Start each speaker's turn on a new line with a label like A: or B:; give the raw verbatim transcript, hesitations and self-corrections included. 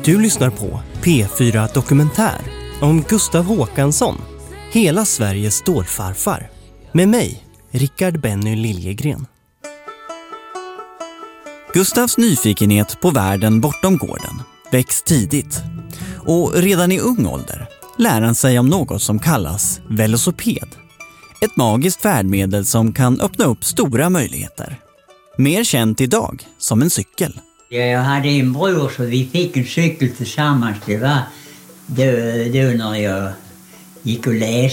A: Du lyssnar på P fyra Dokumentär om Gustav Håkansson, hela Sveriges stålfarfar. Med mig, Rickard Benny Liljegren.
B: Gustavs nyfikenhet på världen bortom gården väcks tidigt. Och redan i ung ålder lär han sig om något som kallas velociped. Ett magiskt färdmedel som kan öppna upp stora möjligheter. Mer känt idag som en cykel.
C: Ja, jag hade en bror så vi fick en cykel tillsammans. Det var då, då när jag gick och läste.